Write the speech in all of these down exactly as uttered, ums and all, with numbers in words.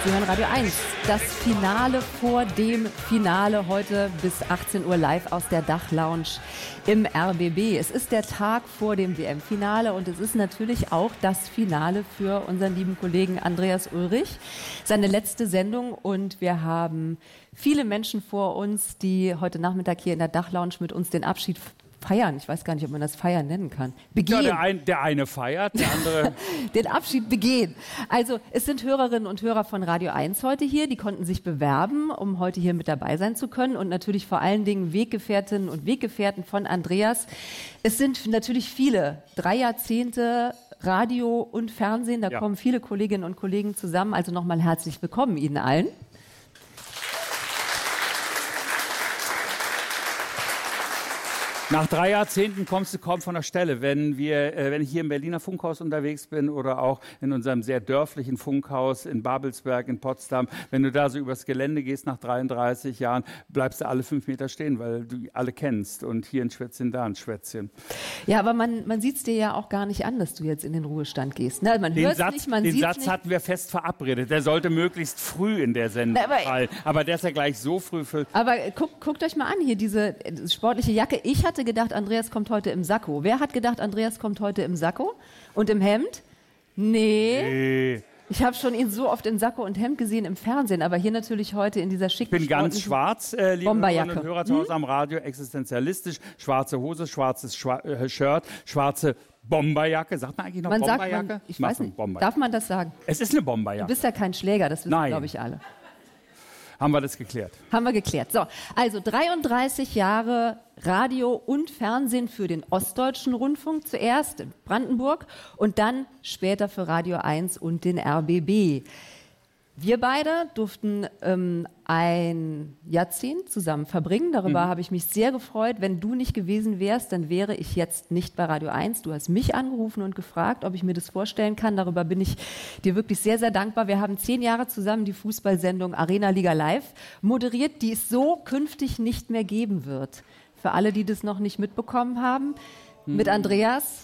Sie hören Radio eins, das Finale vor dem Finale, heute bis achtzehn Uhr live aus der Dachlounge im R B B. Es ist der Tag vor dem W M-Finale und es ist natürlich auch das Finale für unseren lieben Kollegen Andreas Ulrich. Seine letzte Sendung und wir haben viele Menschen vor uns, die heute Nachmittag hier in der Dachlounge mit uns den Abschied feiern. Ich weiß gar nicht, ob man das feiern nennen kann. Begehen. Ja, der, ein, der eine feiert, der andere... Den Abschied begehen. Also es sind Hörerinnen und Hörer von Radio eins heute hier, die konnten sich bewerben, um heute hier mit dabei sein zu können und natürlich vor allen Dingen Weggefährtinnen und Weggefährten von Andreas. Es sind natürlich viele, drei Jahrzehnte Radio und Fernsehen, da ja. kommen viele Kolleginnen und Kollegen zusammen, also nochmal herzlich willkommen Ihnen allen. Nach drei Jahrzehnten kommst du kaum von der Stelle. Wenn wir, äh, wenn ich hier im Berliner Funkhaus unterwegs bin oder auch in unserem sehr dörflichen Funkhaus in Babelsberg in Potsdam, wenn du da so übers Gelände gehst nach dreiunddreißig Jahren, bleibst du alle fünf Meter stehen, weil du alle kennst. Und hier ein Schwätzchen, da ein Schwätzchen. Ja, aber man, man sieht es dir ja auch gar nicht an, dass du jetzt in den Ruhestand gehst. Ne? Man hört es nicht, man den sieht's Satz nicht. hatten wir fest verabredet. Der sollte möglichst früh in der Sendung Na, aber, fallen. Aber der ist ja gleich so früh für... Aber guck, guckt euch mal an hier, diese sportliche Jacke. Ich hatte gedacht, Andreas kommt heute im Sakko. Wer hat gedacht, Andreas kommt heute im Sakko und im Hemd? Nee. Nee. Ich habe schon ihn so oft in Sakko und Hemd gesehen im Fernsehen, aber hier natürlich heute in dieser schicken Ich bin ganz schwarz, äh, liebe Hörerinnen und Hörer zu Hause am Radio, existenzialistisch, schwarze Hose, schwarzes Schwa äh, Shirt, schwarze Bomberjacke. Sagt man eigentlich noch man Bomberjacke? Sagt man, ich weiß nicht, darf man das sagen? Es ist eine Bomberjacke. Du bist ja kein Schläger, das wissen, glaube ich, alle. Haben wir das geklärt? Haben wir geklärt. So, also dreiunddreißig Jahre Radio und Fernsehen für den Ostdeutschen Rundfunk zuerst in Brandenburg und dann später für Radio eins und den R B B. Wir beide durften ähm, ein Jahrzehnt zusammen verbringen. Darüber mhm. habe ich mich sehr gefreut. Wenn du nicht gewesen wärst, dann wäre ich jetzt nicht bei Radio eins. Du hast mich angerufen und gefragt, ob ich mir das vorstellen kann. Darüber bin ich dir wirklich sehr, sehr dankbar. Wir haben zehn Jahre zusammen die Fußballsendung Arena Liga Live moderiert, die es so künftig nicht mehr geben wird. Für alle, die das noch nicht mitbekommen haben, mhm. mit Andreas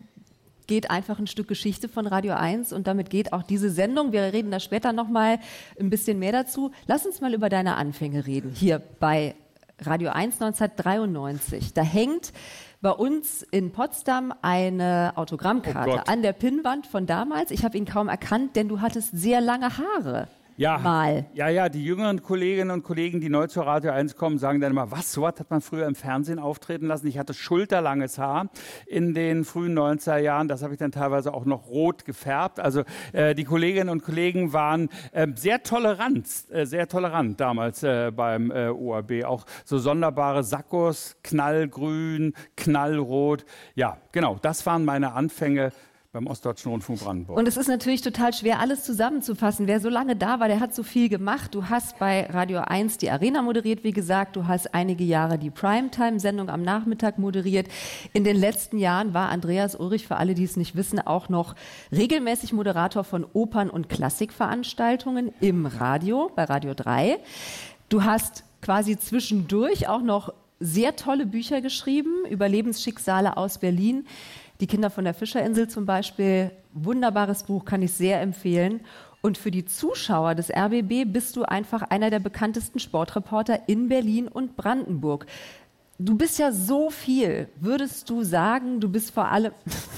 geht einfach ein Stück Geschichte von Radio eins und damit geht auch diese Sendung. Wir reden da später noch mal ein bisschen mehr dazu. Lass uns mal über deine Anfänge reden, hier bei Radio eins neunzehnhundertdreiundneunzig. Da hängt bei uns in Potsdam eine Autogrammkarte oh an der Pinnwand von damals. Ich habe ihn kaum erkannt, denn du hattest sehr lange Haare. Ja, Mal. ja, ja, die jüngeren Kolleginnen und Kollegen, die neu zur Radio eins kommen, sagen dann immer, was, so was hat man früher im Fernsehen auftreten lassen. Ich hatte schulterlanges Haar in den frühen neunziger Jahren, das habe ich dann teilweise auch noch rot gefärbt. Also äh, die Kolleginnen und Kollegen waren äh, sehr tolerant, äh, sehr tolerant damals äh, beim äh, O R B. Auch so sonderbare Sakkos, knallgrün, knallrot. Ja, genau, das waren meine Anfänge beim Ostdeutschen Rundfunk Brandenburg. Und es ist natürlich total schwer, alles zusammenzufassen. Wer so lange da war, der hat so viel gemacht. Du hast bei Radio eins die Arena moderiert, wie gesagt. Du hast einige Jahre die Primetime-Sendung am Nachmittag moderiert. In den letzten Jahren war Andreas Ulrich, für alle, die es nicht wissen, auch noch regelmäßig Moderator von Opern- und Klassikveranstaltungen im Radio, bei Radio drei. Du hast quasi zwischendurch auch noch sehr tolle Bücher geschrieben über Lebensschicksale aus Berlin. Die Kinder von der Fischerinsel zum Beispiel, wunderbares Buch, kann ich sehr empfehlen. Und für die Zuschauer des R B B bist du einfach einer der bekanntesten Sportreporter in Berlin und Brandenburg. Du bist ja so viel. Würdest du sagen, du bist vor allem...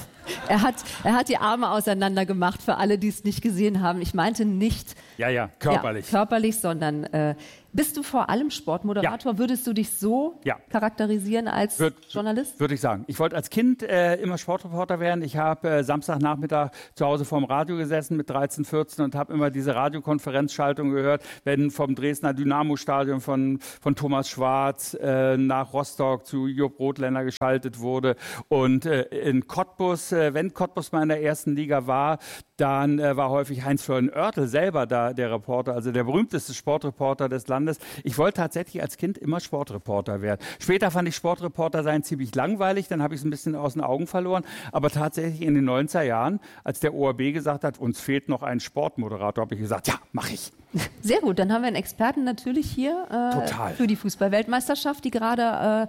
Er hat, er hat die Arme auseinander gemacht für alle, die es nicht gesehen haben. Ich meinte nicht ja, ja, körperlich, ja, körperlich, sondern äh, bist du vor allem Sportmoderator? Ja. Würdest du dich so ja. charakterisieren als Würd, Journalist? Würde ich sagen. Ich wollte als Kind äh, immer Sportreporter werden. Ich habe äh, Samstagnachmittag zu Hause vorm Radio gesessen mit dreizehn, vierzehn und habe immer diese Radiokonferenzschaltung gehört, wenn vom Dresdner Dynamo-Stadion von, von Thomas Schwarz äh, nach Rostock zu Jupp Rothländer geschaltet wurde. Und äh, in Cottbus, äh, wenn Cottbus mal in der ersten Liga war, dann äh, war häufig Heinz-Florian Oertel selber da, der Reporter, also der berühmteste Sportreporter des Landes. Ich wollte tatsächlich als Kind immer Sportreporter werden. Später fand ich Sportreporter sein ziemlich langweilig, dann habe ich es ein bisschen aus den Augen verloren. Aber tatsächlich in den neunziger Jahren, als der O R B gesagt hat, uns fehlt noch ein Sportmoderator, habe ich gesagt, ja, mache ich. Sehr gut, dann haben wir einen Experten natürlich hier äh, für die Fußballweltmeisterschaft, die gerade äh,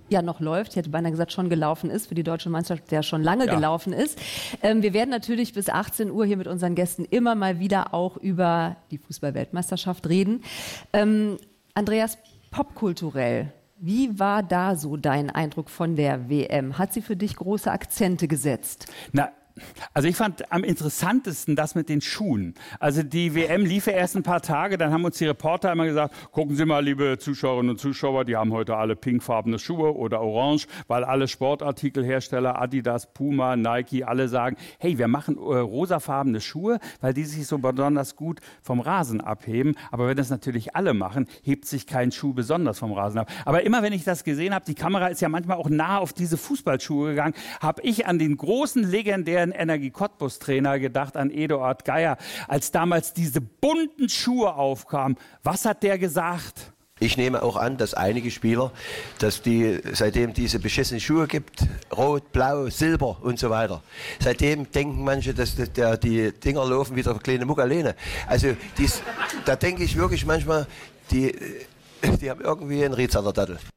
ja noch läuft, ich hätte beinahe gesagt, schon gelaufen ist, für die deutsche Mannschaft, der schon lange ja. gelaufen ist. Ähm, wir werden natürlich bis achtzehn Uhr hier mit unseren Gästen immer mal wieder auch über die Fußball-Weltmeisterschaft reden. Ähm, Andreas, popkulturell, wie war da so dein Eindruck von der W M? Hat sie für dich große Akzente gesetzt? Na, also ich fand am interessantesten das mit den Schuhen. Also die W M lief ja erst ein paar Tage, dann haben uns die Reporter immer gesagt, gucken Sie mal, liebe Zuschauerinnen und Zuschauer, die haben heute alle pinkfarbene Schuhe oder orange, weil alle Sportartikelhersteller, Adidas, Puma, Nike, alle sagen, hey, wir machen äh, rosafarbene Schuhe, weil die sich so besonders gut vom Rasen abheben. Aber wenn das natürlich alle machen, hebt sich kein Schuh besonders vom Rasen ab. Aber immer wenn ich das gesehen habe, die Kamera ist ja manchmal auch nah auf diese Fußballschuhe gegangen, habe ich an den großen legendären Energie Cottbus-Trainer gedacht, an Eduard Geier, als damals diese bunten Schuhe aufkamen. Was hat der gesagt? Ich nehme auch an, dass einige Spieler, dass die, seitdem diese beschissenen Schuhe gibt, rot, blau, silber und so weiter, seitdem denken manche, dass der, die Dinger laufen wie der kleine Muckalene. Also dies, da denke ich wirklich manchmal, die, die haben irgendwie einen Rätsel an der Dattel.